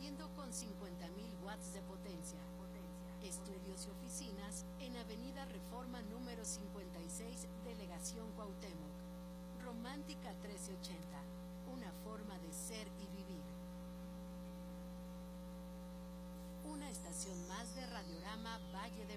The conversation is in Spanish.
corriendo con 50,000 watts de potencia. Estudios y oficinas en Avenida Reforma número 56, Delegación Cuauhtémoc. Romántica 1380, una forma de ser y vivir. Una estación más de Radiorama Valle de